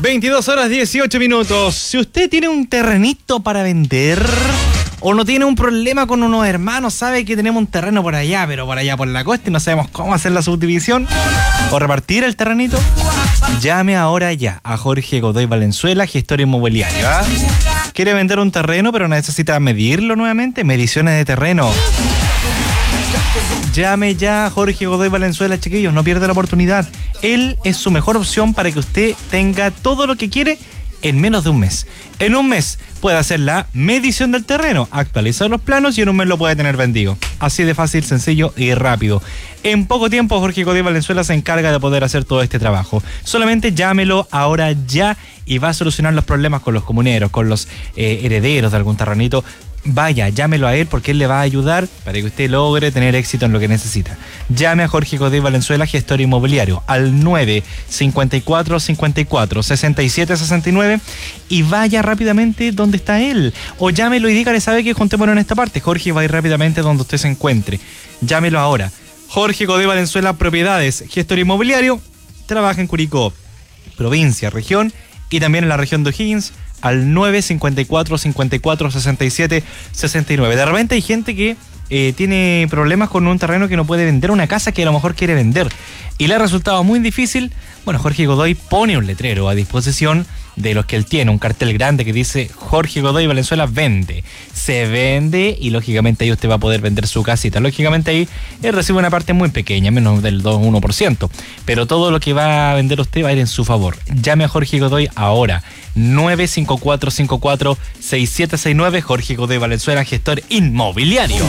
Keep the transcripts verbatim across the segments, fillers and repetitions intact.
veintidós horas dieciocho minutos. Si usted tiene un terrenito para vender o no tiene un problema con unos hermanos, sabe que tenemos un terreno por allá, pero por allá por la costa y no sabemos cómo hacer la subdivisión o repartir el terrenito, llame ahora ya a Jorge Godoy Valenzuela, gestor inmobiliario. ¿Ah? ¿Quiere vender un terreno pero necesita medirlo nuevamente? Mediciones de terreno. Llame ya a Jorge Godoy Valenzuela, chiquillos, no pierda la oportunidad. Él es su mejor opción para que usted tenga todo lo que quiere en menos de un mes. En un mes puede hacer la medición del terreno, actualizar los planos y en un mes lo puede tener vendido. Así de fácil, sencillo y rápido. En poco tiempo Jorge Godoy Valenzuela se encarga de poder hacer todo este trabajo. Solamente llámelo ahora ya y va a solucionar los problemas con los comuneros, con los eh, herederos de algún terrenito. Vaya, llámelo a él porque él le va a ayudar para que usted logre tener éxito en lo que necesita. Llame a Jorge Godoy Valenzuela, gestor inmobiliario, al nueve cincuenta y cuatro cincuenta y cuatro sesenta y siete sesenta y nueve y vaya rápidamente donde está él. O llámelo y dígale, sabe que juntémonos en esta parte. Jorge va a ir rápidamente donde usted se encuentre. Llámelo ahora. Jorge Godoy Valenzuela, propiedades, gestor inmobiliario, trabaja en Curicó, provincia, región y también en la región de O'Higgins, al nueve cincuenta y cuatro cincuenta y cuatro sesenta y siete sesenta y nueve. De repente hay gente que eh, tiene problemas con un terreno que no puede vender, una casa que a lo mejor quiere vender y le ha resultado muy difícil. Bueno, Jorge Godoy pone un letrero a disposición de los que él tiene, un cartel grande que dice Jorge Godoy Valenzuela vende. Se vende y lógicamente ahí usted va a poder vender su casita. Lógicamente ahí él recibe una parte muy pequeña, menos del dos uno por ciento, pero todo lo que va a vender usted va a ir en su favor. Llame a Jorge Godoy ahora, nueve cinco cuatro cinco cuatro seis siete seis nueve. Jorge Godoy Valenzuela, gestor inmobiliario.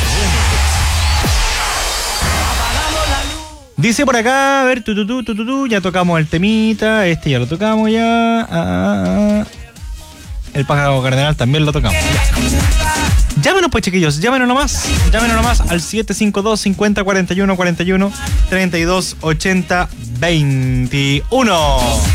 Dice por acá, a ver, tu, tu, tu, tu, tu, tu, ya tocamos el temita, este ya lo tocamos ya. Ah, ah, ah. El pájaro cardenal también lo tocamos. Ya. Llámenos pues, chiquillos, llámenos nomás. Llámenos nomás al siete cinco dos cincuenta cuarenta y uno cuarenta y uno treinta y dos ochenta veintiuno.